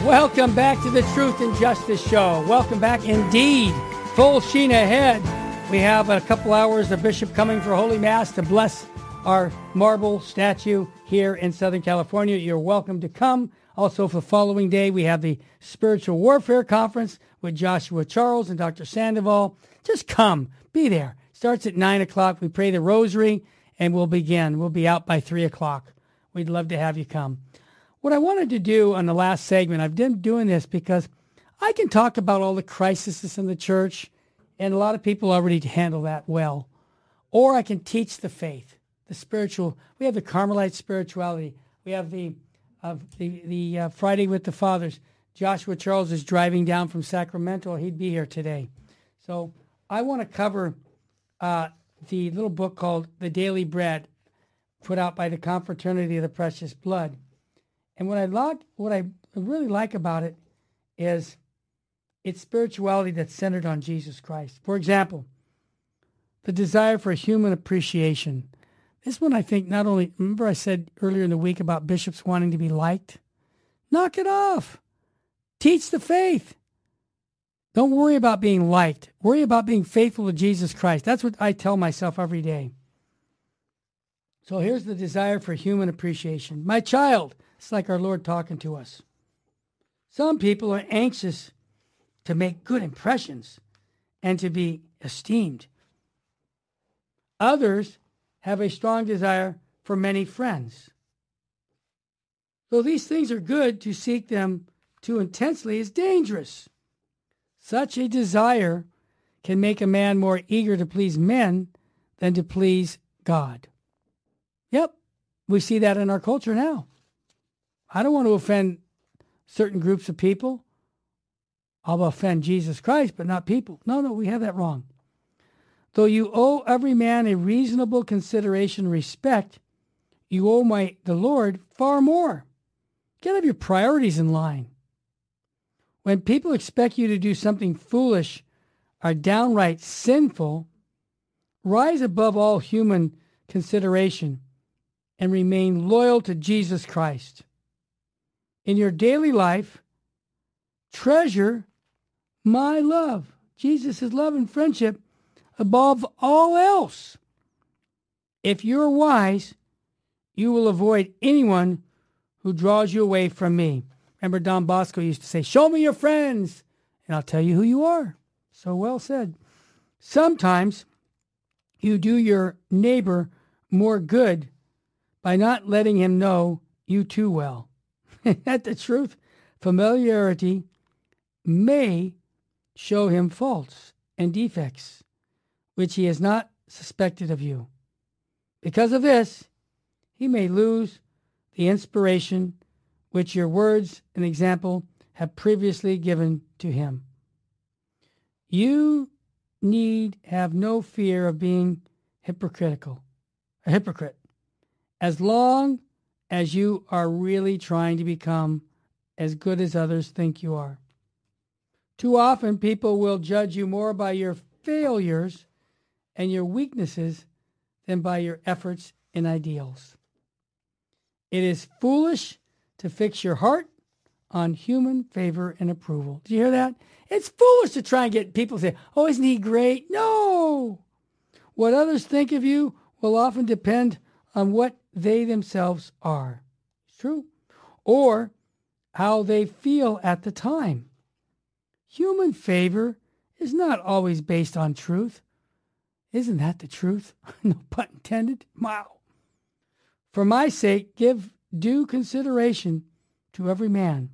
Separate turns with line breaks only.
Welcome back to the Truth and Justice Show. Welcome back indeed. Full sheen ahead. We have a couple hours of Bishop coming for Holy Mass to bless our marble statue here in Southern California. You're welcome to come. Also, for the following day, we have the Spiritual Warfare Conference with Joshua Charles and Dr. Sandoval. Just come. Be there. Starts at 9 o'clock. We pray the rosary, and we'll begin. We'll be out by 3 o'clock. We'd love to have you come. What I wanted to do on the last segment, I've been doing this because I can talk about all the crises in the church, and a lot of people already handle that well. Or I can teach the faith, the spiritual. We have the Carmelite spirituality. We have the Friday with the Fathers. Joshua Charles is driving down from Sacramento. He'd be here today. So I want to cover the little book called The Daily Bread, put out by the Confraternity of the Precious Blood. And what I really like about it is its spirituality that's centered on Jesus Christ. For example, the desire for human appreciation. This one I think not only, remember I said earlier in the week about bishops wanting to be liked? Knock it off. Teach the faith. Don't worry about being liked. Worry about being faithful to Jesus Christ. That's what I tell myself every day. So here's the desire for human appreciation. My child, it's like our Lord talking to us. Some people are anxious to make good impressions and to be esteemed. Others have a strong desire for many friends. Though these things are good, to seek them too intensely is dangerous. Such a desire can make a man more eager to please men than to please God. Yep, we see that in our culture now. I don't want to offend certain groups of people. I'll offend Jesus Christ, but not people. No, we have that wrong. Though you owe every man a reasonable consideration and respect, you owe the Lord far more. Get have your priorities in line. When people expect you to do something foolish or downright sinful, rise above all human consideration and remain loyal to Jesus Christ. In your daily life, treasure my love, Jesus' love and friendship, above all else. If you're wise, you will avoid anyone who draws you away from me. Remember Don Bosco used to say, show me your friends, and I'll tell you who you are. So well said. Sometimes you do your neighbor more good by not letting him know you too well. Isn't that the truth? Familiarity may show him faults and defects which he has not suspected of you. Because of this, he may lose the inspiration which your words and example have previously given to him. You need have no fear of being a hypocrite, as long as you are really trying to become as good as others think you are. Too often, people will judge you more by your failures and your weaknesses than by your efforts and ideals. It is foolish to fix your heart on human favor and approval. Did you hear that? It's foolish to try and get people to say, oh, isn't he great? No! What others think of you will often depend on what they themselves are. It's true. Or how they feel at the time. Human favor is not always based on truth. Isn't that the truth? No pun intended. Wow. For my sake, give due consideration to every man